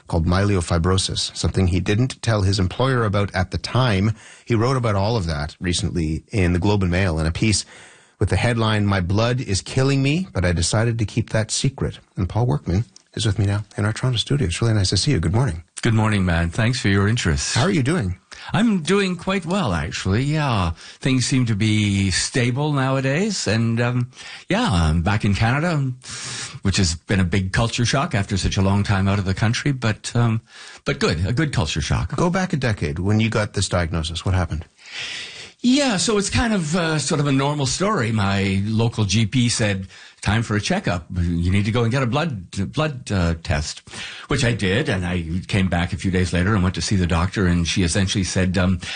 called myelofibrosis, something he didn't tell his employer about at the time. He wrote about all of that recently in the Globe and Mail in a piece with the headline, "My blood is killing me, but I decided to keep that secret." And Paul Workman is with me now in our Toronto studio. It's really nice to see you. Good morning. Good morning, man. Thanks for your interest. How are you doing? I'm doing quite well, actually. Yeah, things seem to be stable nowadays. And, I'm back in Canada, which has been a big culture shock after such a long time out of the country. But good, a good culture shock. Go back a decade when you got this diagnosis. What happened? Yeah, so it's kind of sort of a normal story. My local GP said, time for a checkup. You need to go and get a blood test, which I did. And I came back a few days later and went to see the doctor. And she essentially said,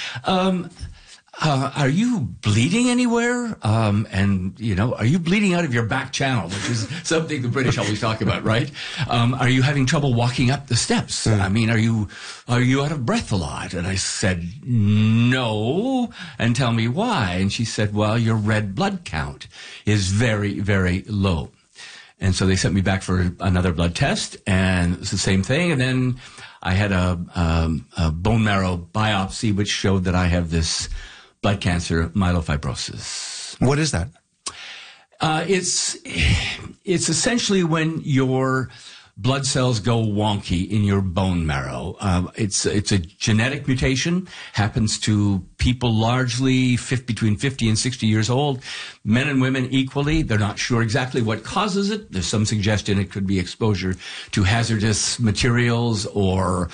are you bleeding anywhere? Are you bleeding out of your back channel, which is something the British always talk about, right? Are you having trouble walking up the steps? I mean, are you out of breath a lot? And I said, no. And tell me why. And she said, well, your red blood count is very, very low. And so they sent me back for another blood test, and it's the same thing. And then I had a bone marrow biopsy, which showed that I have this blood cancer, myelofibrosis. What is that? It's essentially when your blood cells go wonky in your bone marrow. It's a genetic mutation, happens to people largely between 50 and 60 years old, men and women equally. They're not sure exactly what causes it. There's some suggestion it could be exposure to hazardous materials or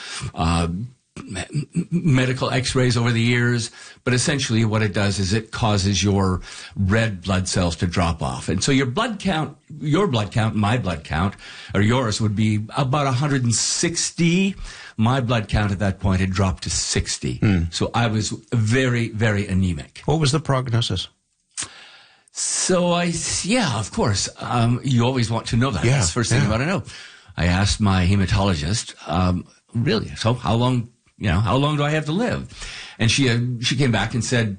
medical x-rays over the years, but essentially what it does is it causes your red blood cells to drop off. And so your blood count, my blood count, or yours would be about 160. My blood count at that point had dropped to 60. So I was very, very anemic. What was the prognosis? So of course, you always want to know that. That's the first thing you want to know. I asked my hematologist, really, so how long do I have to live? And she came back and said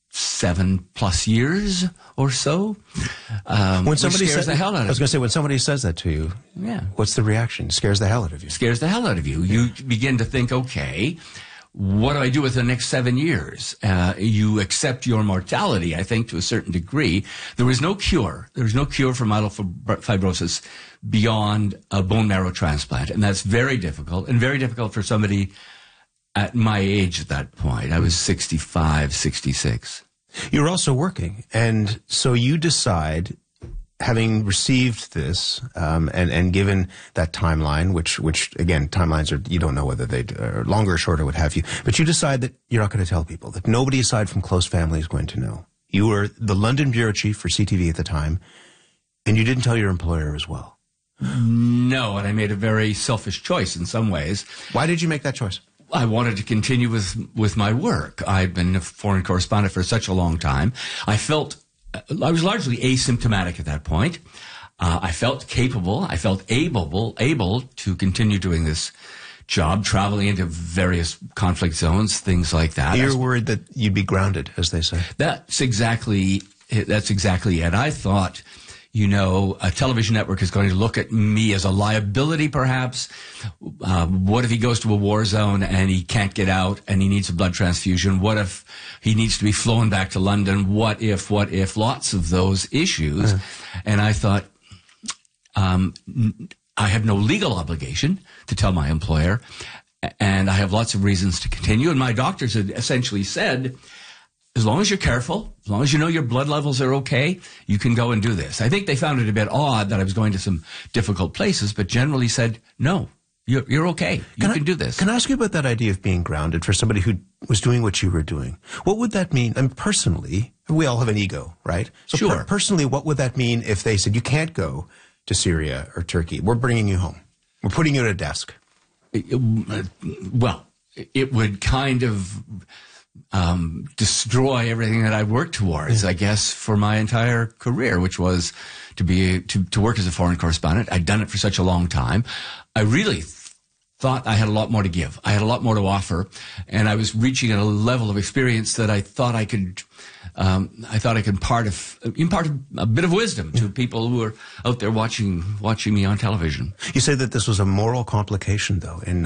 7+ years or so. When somebody scares the hell out of you. I was going to say, when somebody says that to you, what's the reaction? Scares the hell out of you. Scares the hell out of you. You begin to think, okay, what do I do with the next 7 years? You accept your mortality, I think, to a certain degree. There was no cure. There was no cure for myelofibrosis beyond a bone marrow transplant. And that's very difficult, and very difficult for somebody at my age at that point. I was 65, 66. You're also working. And so you decide, having received this, and given that timeline, which again, timelines are, you don't know whether they are longer or shorter, what have you, but you decide that you're not going to tell people, that nobody aside from close family is going to know. You were the London bureau chief for CTV at the time, and you didn't tell your employer as well. No, and I made a very selfish choice in some ways. Why did you make that choice? I wanted to continue with my work. I'd been a foreign correspondent for such a long time. I was largely asymptomatic at that point. I felt capable. I felt able to continue doing this job, traveling into various conflict zones, things like that. You're worried that you'd be grounded, as they say. That's exactly it. I thought, a television network is going to look at me as a liability, perhaps. What if he goes to a war zone and he can't get out and he needs a blood transfusion? What if he needs to be flown back to London? What if, lots of those issues. And I thought, I have no legal obligation to tell my employer, and I have lots of reasons to continue. And my doctors had essentially said, as long as you're careful, as long as you know your blood levels are okay, you can go and do this. I think they found it a bit odd that I was going to some difficult places, but generally said, no, you're okay. You can do this. Can I ask you about that idea of being grounded for somebody who was doing what you were doing? What would that mean? And personally, we all have an ego, right? So sure. Personally, what would that mean if they said, you can't go to Syria or Turkey? We're bringing you home. We're putting you at a desk. Well, it would kind of destroy everything that I worked towards, I guess, for my entire career, which was to work as a foreign correspondent. I'd done it for such a long time. I really thought I had a lot more to give. I had a lot more to offer, and I was reaching a level of experience that I thought I could impart a bit of wisdom to people who are out there watching me on television. You say that this was a moral complication, though, in